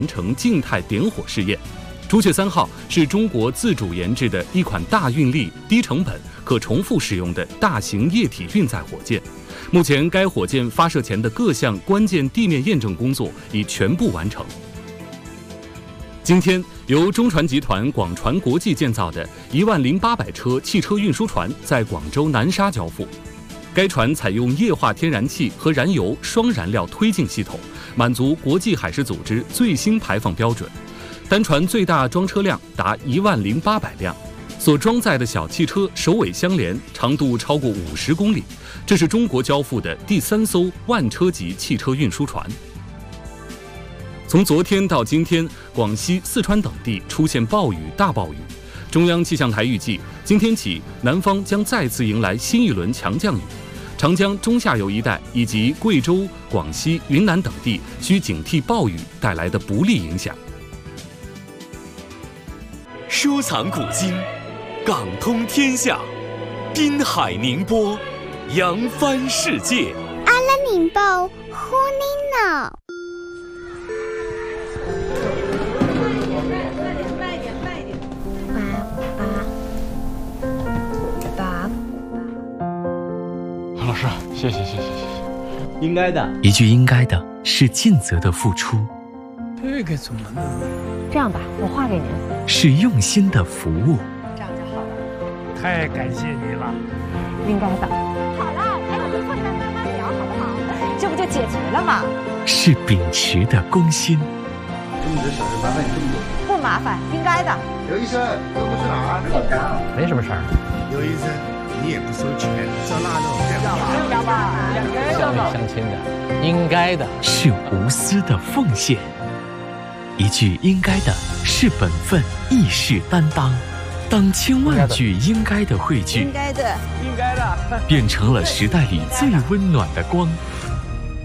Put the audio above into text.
成静态点火试验。朱雀3号是中国自主研制的一款大运力、低成本、可重复使用的大型液体运载火箭。目前，该火箭发射前的各项关键地面验证工作已全部完成。今天，由中船集团广船国际建造的10800车汽车运输船在广州南沙交付。该船采用液化天然气和燃油双燃料推进系统，满足国际海事组织最新排放标准。单船最大装车量达10800辆，所装载的小汽车首尾相连，长度超过50公里。这是中国交付的第3艘万车级汽车运输船。从昨天到今天，广西、四川等地出现暴雨、大暴雨。中央气象台预计，今天起，南方将再次迎来新一轮强降雨，长江中下游一带以及贵州、广西、云南等地需警惕暴雨带来的不利影响。 收藏古今，港通天下，滨海宁波，扬帆世界。 阿拉宁波，呼尼诺。 老师，谢谢。 应该的， 一句应该的是尽责的付出， 这个怎么弄？ 这样吧，我画给您。 是用心的服务。 这样就好了。 太感谢你了。 应该的。好了，陪我们困难慢慢聊，好不好？这不就解决了吗？ 是秉持的公心。 这么多小事麻烦你这么多。 不麻烦，应该的。 刘医生，这不是哪儿？ 没什么事儿。 刘医生，你也不收钱，交纳肉要吧乡里乡亲的，应该的。 是无私的奉献。一句应该的是本分，亦是担当。当千万句应该的汇聚， 应该的， 应该的， 变成了时代里最温暖的光。